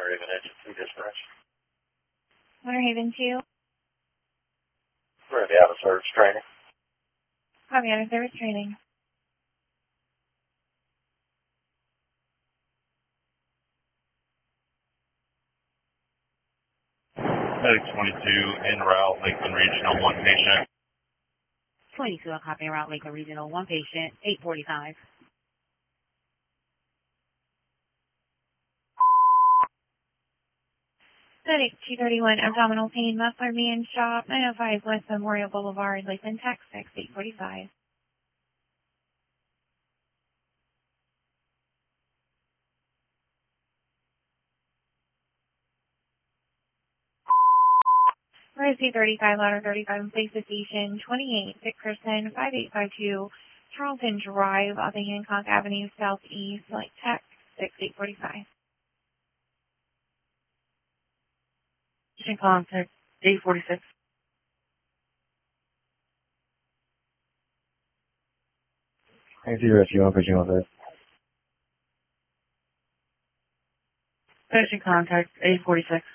Winter Haven Agency Dispatch. Winter Haven 2. We're going to be out of service training. Copy, out of service training. Medic 22 en route, Lakeland Regional, 1 patient. 22, I'll copy en route, Lakeland Regional, 1 patient, 845. Medic 231, abdominal pain, muffler man shop, 905 West Memorial Boulevard, Lakeland, Texas, 845. Rosie 35, ladder 35, place station 28, Dickerson, 5852, Charlton Drive, off the Hancock Avenue, Southeast, Lake Tech, 845. Patient contact 846. Thanks, you on Virginia with Patient contact 846.